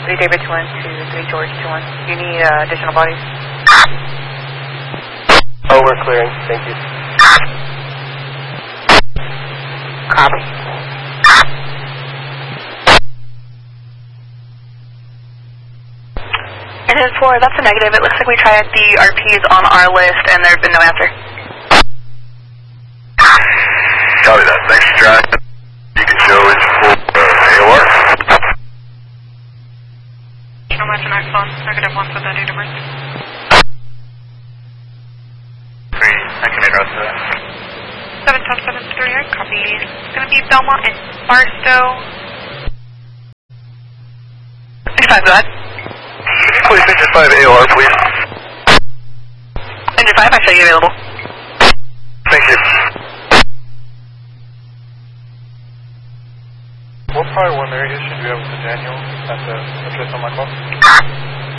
3 David 21 to 3 George 21. Do you need additional bodies? Oh, we're clearing. Thank you. Copy. And then 4, that's a negative. It looks like we tried the RPs on our list and there have been no answer. Copy that. Thanks for trying. You can show is full AOR. Show much an Axon. Negative 1 for the data birth. I can interrupt that. 7 top 7 3, copy. It's going to be Belmont and Barstow. 65, go ahead. Can you please engine 5 AOR, please? Engine 5, I show you available. Thank you. What prior 1 area issue do you have with the Daniel at the address on my call?